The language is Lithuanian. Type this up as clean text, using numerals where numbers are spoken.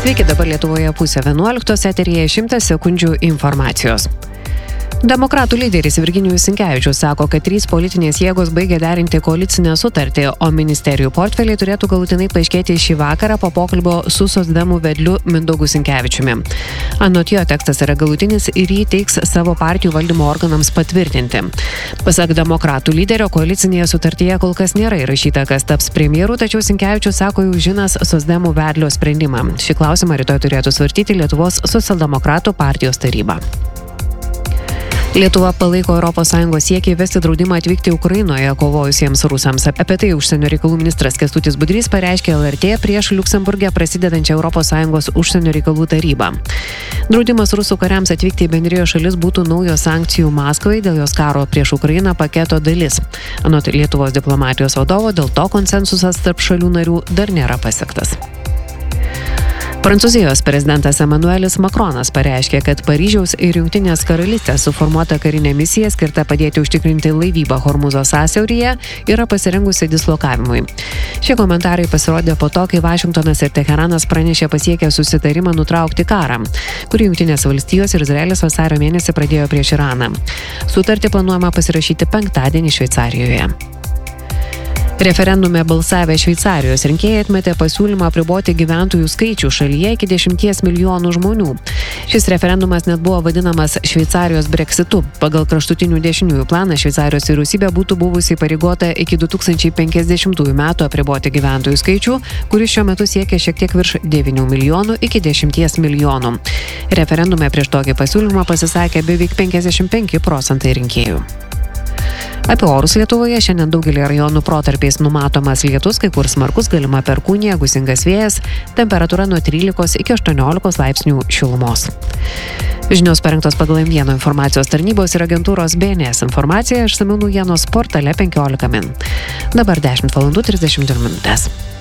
Sveiki, dabar Lietuvoje 10:11 eteryje 100 sekundžių informacijos. Demokratų lyderis Virginijus Sinkevičius sako, kad 3 politinės jėgos baigia derinti koalicinę sutartį, o ministerijų portfeliai turėtų galutinai paaiškėti šį vakarą po pokalbio su socdemų vedliu Mindaugu Sinkevičiumi. Anot jo, tekstas yra galutinis ir jį teiks savo partijų valdymo organams patvirtinti. Pasak demokratų lyderio, koalicinėje sutartyje kol kas nėra įrašyta, kas taps premjeru, tačiau Sinkevičius sako jau žinas socdemų vedlio sprendimą. Šį klausimą rytoj turėtų svarstyti Lietuvos socialdemokratų partijos taryba. Lietuva palaiko ES siekį įvesti draudimą atvykti Ukrainoje kovojusiems rusams. Apie tai užsienio reikalų ministras Kęstutis Budrys pareiškė LRT prieš Liuksemburge prasidedančią ES užsienio reikalų tarybą. Draudimas rusų kariams atvykti į bendrijos šalis būtų naujos sankcijų Maskvai dėl jos karo prieš Ukrainą paketo dalis. Anot Lietuvos diplomatijos vadovo, dėl to konsensusas tarp šalių narių dar nėra pasiektas. Prancūzijos prezidentas Emmanuelis Macronas pareiškė, kad Paryžiaus ir Jungtinės karalystės suformuota karinė misija skirta padėti užtikrinti laivybą Hormuzo sąsiauryje yra pasirengusi dislokavimui. Šie komentarai pasirodė po to, kai Vašingtonas ir Teheranas pranešė pasiekę susitarimą nutraukti karą, kurį Jungtinės valstijos ir Izraelis vasario mėnesį pradėjo prieš Iraną. Sutartį planuojama pasirašyti penktadienį Šveicarijoje. Referendume balsavę Šveicarijos rinkėjai atmetė pasiūlymą apriboti gyventojų skaičių šalyje iki 10 milijonų žmonių. Šis referendumas net buvo vadinamas Šveicarijos Brexitu. Pagal kraštutinių dešiniųjų planą Šveicarijos vyriausybė būtų buvusi įpareigota iki 2050 metų apriboti gyventojų skaičių, kuris šiuo metu siekia šiek tiek virš 9 milijonų iki 10 milijonų. Referendume prieš tokį pasiūlymą pasisakė beveik 55% rinkėjų. Apie orus Lietuvoje šiandien daugelį rajonų protarpiais numatomas lietus, kai kur smarkus, galima perkūnija, gūsingas vėjas, temperatūra nuo 13 iki 18 laipsnių šilumos. Žinios parengtos pagal M1 informacijos tarnybos ir agentūros BNS informacija išsamių naujienos portale 15 min. Dabar 10:32 min.